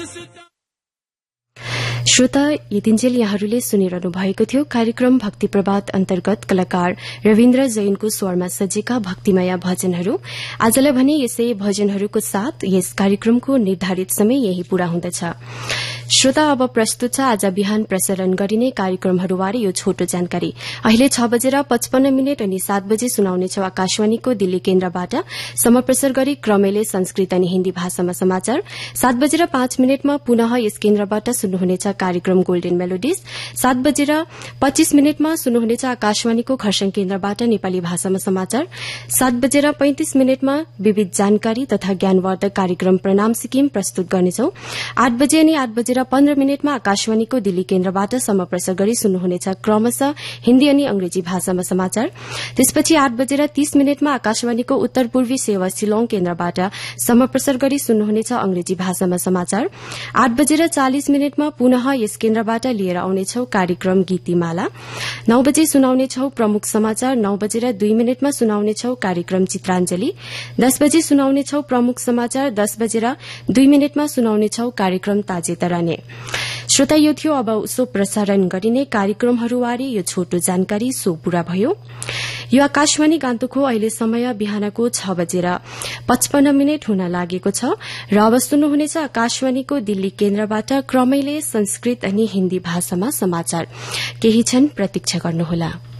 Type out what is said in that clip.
श्रोता यतिन्जेल यहाँहरूले सुनिरहनु भएको थियो कार्यक्रम भक्ति प्रभात अन्तर्गत कलाकार रविन्द्र जैनको स्वरमा सजिएका भक्तिमय भजनहरू। आजलाई भने यसै भजनहरूको साथ यस कार्यक्रमको निर्धारित समय यही पूरा हुँदछ। श्रोता अब प्रस्तुत छ आज बिहान प्रसारण गरिने कार्यक्रमहरूबारे यो छोटो जानकारी। अहिले 6:55 अनि 7 बजे सुनाउनेछौ आकाशवाणीको दिल्ली केन्द्रबाट समप्रसार गरी क्रमैले संस्कृत अनि हिन्दी भाषामा समाचार। 7:05 पुनः यस केन्द्रबाट सुन्नुहुनेछ कार्यक्रम गोल्डन मेलोडिज। 7:25 सुन्नुहुनेछ आकाशवाणीको खरसाङ केन्द्रबाट नेपाली भाषामा समाचार। 7:35 विविध जानकारी तथा ज्ञानवर्धक कार्यक्रम प्रणाम सिक्किम प्रस्तुत गर्नेछौ। 8 बजे अनि 8:15 आकाशवाणीको दिल्ली केन्द्रबाट समप्रसार गरी सुन्नुहुनेछ क्रमशः हिन्दी अनि अंग्रेजी भाषामा समाचार। त्यसपछि 8:30 आकाशवाणीको उत्तर पूर्वी सेवा शिलोङ केन्द्रबाट समप्रसार गरी सुन्नुहुनेछ अंग्रेजी भाषामा समाचार। 8:40 पुनः यस केन्द्रबाट लिएर आउनेछौ कार्यक्रम गीतिमाला। 9 बजे सुनाउनेछौ प्रमुख समाचार। 9:02 सुनाउनेछौ कार्यक्रम चित्राञ्जली। 10 बजे सुनाउनेछौ प्रमुख समाचार। 10:02 सुनाउनेछौ कार्यक्रम ताजे तराने। श्रोता यो थियो अब उसो प्रसारण गरिने कार्यक्रमहरूबारे यो छोटो जानकारी। सो पूरा भयो। यो आकाशवाणी गान्तोक हो। अहिले समय बिहानको 6:55 हुन लागेको छ र अब सुन्नुहुनेछ आकाशवाणीको दिल्ली केन्द्रबाट क्रमैले संस्कृत अनि हिन्दी भाषामा समाचार। केही क्षण प्रतीक्षा गर्नुहोला।